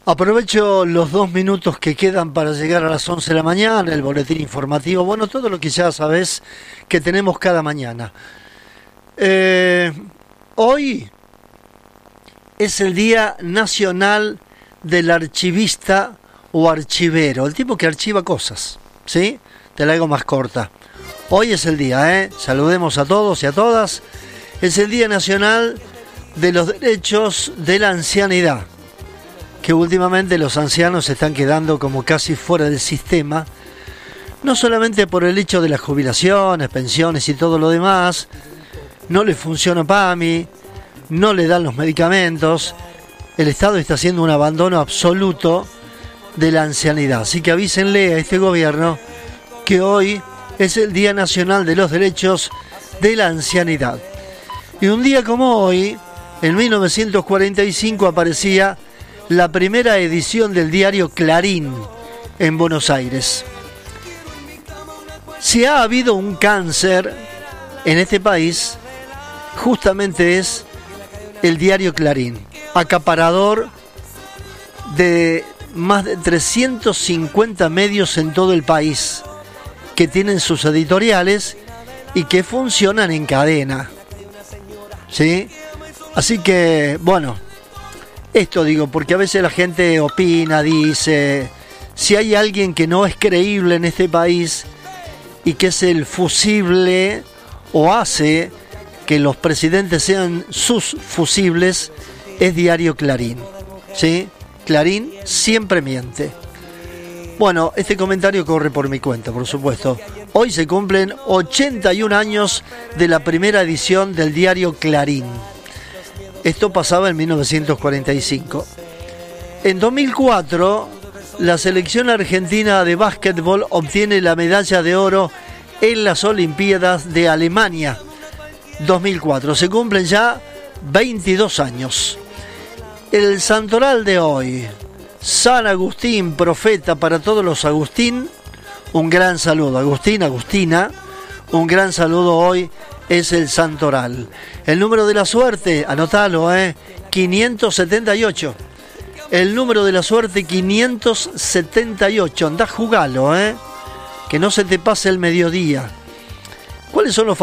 Aprovecho los 2 minutos que quedan para llegar a las 11 de la mañana, el boletín informativo, bueno, todo lo que ya sabés que tenemos cada mañana. Hoy es el Día Nacional del Archivista o Archivero, el tipo que archiva cosas, ¿sí? Te la hago más corta. Hoy es el día, saludemos a todos y a todas. Es el Día Nacional de los Derechos de la Ancianidad, que últimamente los ancianos se están quedando como casi fuera del sistema, no solamente por el hecho de las jubilaciones, pensiones y todo lo demás, no le funciona PAMI, no le dan los medicamentos, el Estado está haciendo un abandono absoluto de la ancianidad. Así que avísenle a este gobierno que hoy es el Día Nacional de los Derechos de la Ancianidad. Y un día como hoy, en 1945, aparecía la primera edición del diario Clarín en Buenos Aires. Si ha habido un cáncer en este país, justamente es el diario Clarín, acaparador de más de 350 medios en todo el país, que tienen sus editoriales y que funcionan en cadena, ¿sí? Así que, bueno, esto digo, porque a veces la gente opina, dice, si hay alguien que no es creíble en este país y que es el fusible o hace que los presidentes sean sus fusibles, es diario Clarín, ¿sí? Clarín siempre miente. Bueno, este comentario corre por mi cuenta, por supuesto. Hoy se cumplen 81 años de la primera edición del diario Clarín. Esto pasaba en 1945. En 2004, la selección argentina de básquetbol obtiene la medalla de oro en las Olimpiadas de Alemania 2004. Se cumplen ya 22 años. El santoral de hoy, San Agustín, profeta para todos los Agustín. Un gran saludo, Agustín, Agustina. Un gran saludo hoy. Es el santoral. El número de la suerte, anotalo, 578. El número de la suerte, 578. Andá, jugalo, que no se te pase el mediodía. ¿Cuáles son los